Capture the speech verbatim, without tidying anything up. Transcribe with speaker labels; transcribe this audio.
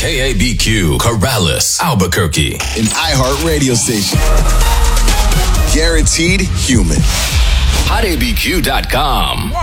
Speaker 1: K A B Q, Corrales, Albuquerque.
Speaker 2: An iHeart radio station. Guaranteed human.
Speaker 1: hot A B Q dot com.